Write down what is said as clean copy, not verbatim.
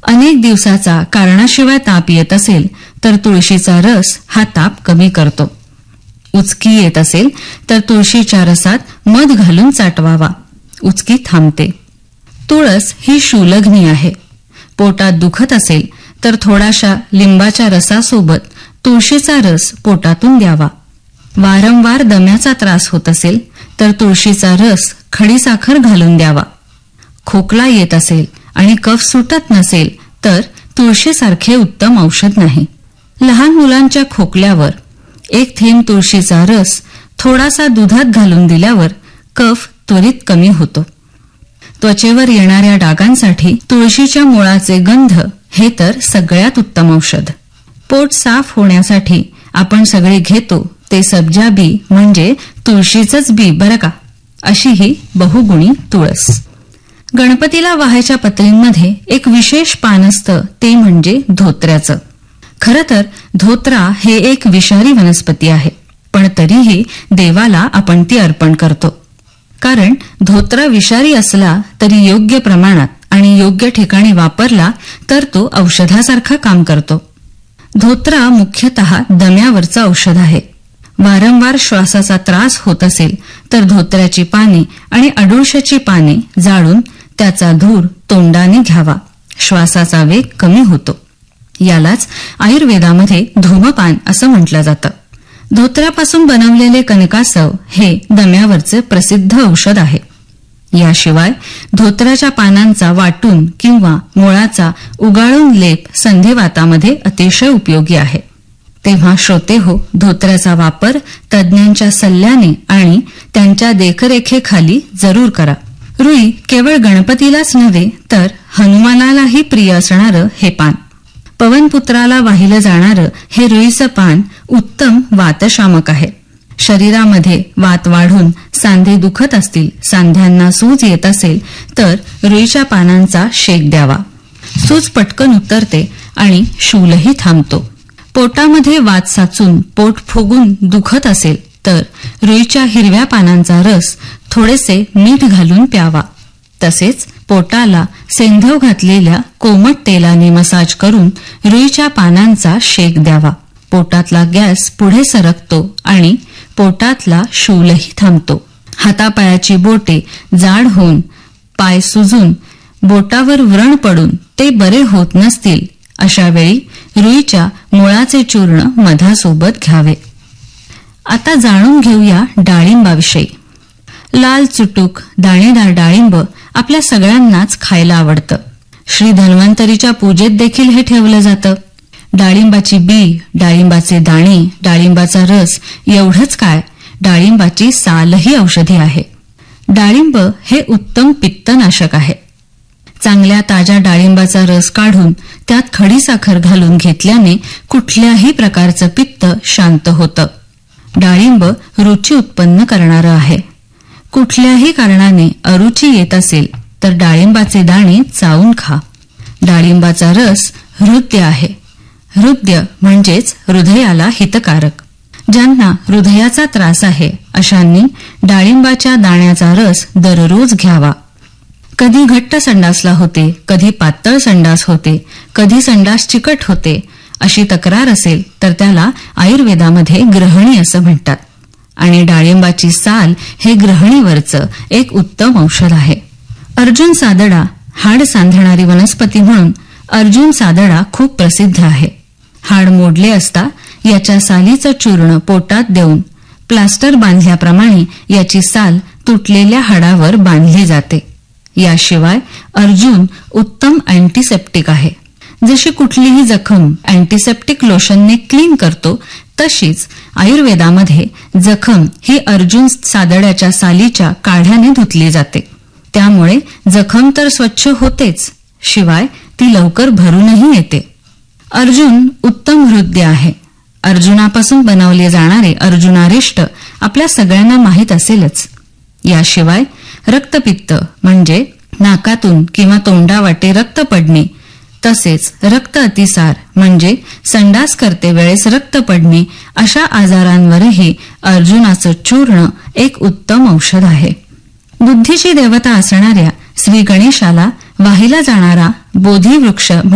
अनेक दिवसाचा कारणाशिवाय ताप येत असेल तर तुळशीचा रस हा ताप कमी करतो. उचकी येत असेल तर तुळशीच्या रसात मध घालून चाटवावा, उचकी थांबते. तुळस ही शूलग्नी आहे. पोटात दुखत असेल तर थोडाशा लिंबाच्या रसासोबत तुळशीचा रस पोटातून द्यावा. वारंवार दम्याचा त्रास होत असेल तर तुळशीचा रस खडीसाखर घालून द्यावा. खोकला येत असेल आणि कफ सुटत नसेल तर तुळशीसारखे उत्तम औषध नाही. लहान मुलांच्या खोकल्यावर 1 थेंब तुळशीचा रस थोडासा दुधात घालून दिल्यावर कफ त्वरित कमी होतो. त्वचेवर येणाऱ्या डागांसाठी तुळशीच्या मुळाचे गंध हे तर सगळ्यात उत्तम औषध. पोट साफ होण्यासाठी आपण सगळे घेतो ते सब्जा बी म्हणजे तुळशीचंच बी बरं का, अशी ही बहुगुणी तुळस. गणपतीला वाहायच्या पत्रींमध्ये एक विशेष पान असतं ते म्हणजे धोत्र्याचं. खरं तर धोत्रा हे एक विषारी वनस्पती आहे, पण तरीही देवाला आपण ती अर्पण करतो. कारण धोत्रा विषारी असला तरी योग्य प्रमाणात आणि योग्य ठिकाणी वापरला तर तो औषधासारखा काम करतो. धोत्रा मुख्यतः दम्यावरचं औषध आहे. वारंवार श्वासाचा त्रास होत असेल तर धोत्र्याची पाने आणि अडुळशाची पाने जाळून त्याचा धूर तोंडाने घ्यावा. श्वासाचा वेग कमी होतो. यालाच आयुर्वेदामध्ये धूमपान असं म्हटलं जातं. धोत्र्यापासून बनवलेले कनकासव हे दम्यावरचे प्रसिद्ध औषध आहे. याशिवाय धोत्र्याच्या पानांचा वाटून किंवा मुळाचा उगाळून लेप संधिवातामध्ये अतिशय उपयोगी आहे. तेव्हा श्रोते हो, धोत्र्याचा वापर तज्ज्ञांच्या सल्ल्याने आणि त्यांच्या देखरेखेखाली जरूर करा. रुई केवळ गणपतीलाच नव्हे तर हनुमानालाही प्रिय असणारं हे पान. पवनपुत्राला वाहिलं जाणारं हे रुईचं पान उत्तम वातशामक आहे. शरीरामध्ये वात वाढून सांधे दुखत असतील, सांध्यांना सूज येत असेल तर रुईच्या पानांचा शेक द्यावा. सूज पटकन उतरते आणि शूलही थांबतो. पोटामध्ये वात साचून पोट फुगून दुखत असेल तर रुईच्या हिरव्या पानांचा रस थोडेसे मीठ घालून प्यावा. तसेच पोटाला सेंधव घातलेल्या कोमट तेलाने मसाज करून रुईच्या पानांचा शेक द्यावा. पोटातला गॅस पुढे सरकतो आणि पोटातला शूलही थांबतो. हातापायाची बोटे जाड होऊन, पाय सुजून, बोटावर व्रण पडून ते बरे होत नसतील अशा वेळी रुईच्या मुळाचे चूर्ण मधासोबत घ्यावे. आता जाणून घेऊया डाळिंबाविषयी. लाल चुटूक दाणेदार डाळिंब आपल्या सगळ्यांनाच खायला आवडतं. श्री धन्वंतरीच्या पूजेत देखील हे ठेवलं जातं. डाळिंबाची बी, डाळिंबाचे दाणे, डाळिंबाचा रस एवढंच काय, डाळिंबाची सालही औषधी आहे. डाळिंब हे उत्तम पित्तनाशक आहे. चांगल्या ताज्या डाळिंबाचा रस काढून त्यात खडीसाखर घालून घेतल्याने कुठल्याही प्रकारचं पित्त शांत होतं. डाळिंब रुची उत्पन्न करणारं आहे. कुठल्याही कारणाने अरुची येत असेल तर डाळिंबाचे दाणे चावून खा. डाळिंबाचा रस हृद्य आहे. हृद्य म्हणजेच हृदयाला हितकारक. ज्यांना हृदयाचा त्रास आहे अशांनी डाळिंबाच्या दाण्याचा रस दररोज घ्यावा. कधी घट्ट संडासला होते, कधी पातळ संडास होते, कधी संडास चिकट होते अशी तक्रार असेल तर त्याला आयुर्वेदामध्ये ग्रहणी असं म्हणतात. आणि डाळिंबाची साल हे ग्रहणीवरचं एक उत्तम औषध आहे. अर्जुन सादडा हाड सांधणारी वनस्पती म्हणून अर्जुन सादडा खूप प्रसिद्ध आहे. हाड मोडले असता याच्या सालीचं चूर्ण पोटात देऊन प्लास्टर बांधल्याप्रमाणे याची साल तुटलेल्या हाडावर बांधली जाते. याशिवाय अर्जुन उत्तम अँटीसेप्टिक आहे. जशी कुठलीही जखम अँटीसेप्टिक लोशनने क्लीन करतो तशीच आयुर्वेदामध्ये जखम ही अर्जुन सादड्याच्या सालीच्या काढ्याने धुतली जाते. त्यामुळे जखम तर स्वच्छ होतेच, शिवाय ती लवकर भरूनही येते. अर्जुन उत्तम हृदय आहे. अर्जुनापासून बनवले जाणारे अर्जुनारिष्ट आपल्या सगळ्यांना माहीत असेलच. याशिवाय रक्तपित्त म्हणजे नाकातून किंवा तोंडावाटे रक्त पडणे, तसेच रक्त अतिसार म्हणजे संडास करते वेळेस रक्त पडणे अशा आजारांवरही अर्जुनाचं चूर्ण एक उत्तम औषध आहे. बुद्धीची देवता असणाऱ्या श्री गणेशाला वाहिला जाणारा बोधी वृक्ष